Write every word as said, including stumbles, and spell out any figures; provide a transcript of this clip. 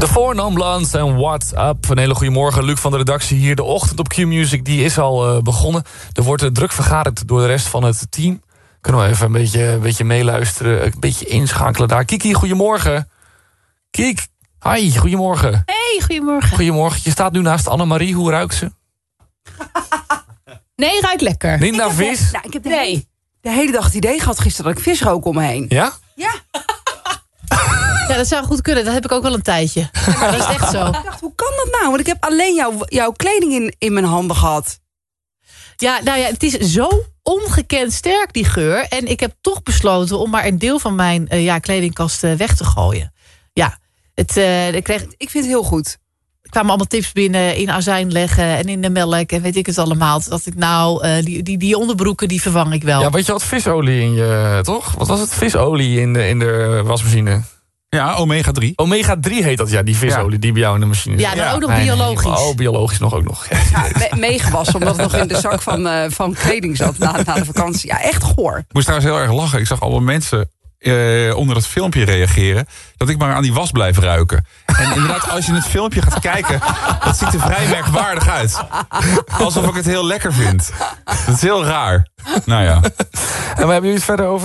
De Four Non Blondes en What's Up. Een hele goede morgen, Luc van de redactie hier. De ochtend op Q-Music die is al uh, begonnen. Er wordt uh, druk vergaderd door de rest van het team. Kunnen we even een beetje, een beetje meeluisteren, een beetje inschakelen daar. Kiki, goedemorgen. Kik, hi, goedemorgen. Hey, goedemorgen. Goedemorgen, je staat nu naast Annemarie. Hoe ruikt ze? Nee, ruikt lekker. Niet naar vis? De, nou, ik heb de, nee. hele, de hele dag het idee gehad gisteren dat ik vis rook om me heen. Ja? Ja. Ja, dat zou goed kunnen. Dat heb ik ook wel een tijdje. Maar dat is echt zo. Ik dacht, hoe kan dat nou? Want ik heb alleen jou, jouw kleding in, in mijn handen gehad. Ja, nou ja, het is zo ongekend sterk, die geur. En ik heb toch besloten om maar een deel van mijn uh, ja, kledingkast uh, weg te gooien. Ja, het, uh, ik, kreeg, ik vind het heel goed. Er kwamen allemaal tips binnen in azijn leggen en in de melk en weet ik het allemaal. Dat ik nou, uh, die, die, die onderbroeken, die vervang ik wel. Ja, weet je wat, visolie in je, toch? Wat was het? Visolie in de, in de wasmachine. Ja, omega drie. omega drie heet dat, ja, die visolie ja. die bij jou in de machine zit. Ja, dan ja. ook nog nee, biologisch. Nee, oh, biologisch nog ook nog. Ja, me- meegewassen, omdat het nog in de zak van, uh, van kleding zat na, na de vakantie. Ja, echt goor. Ik moest trouwens heel erg lachen. Ik zag allemaal mensen uh, onder het filmpje reageren dat ik maar aan die was blijf ruiken. En inderdaad, als je het filmpje gaat kijken, dat ziet er vrij merkwaardig uit. Alsof ik het heel lekker vind. Dat is heel raar. Nou ja. En waar hebben jullie het verder over?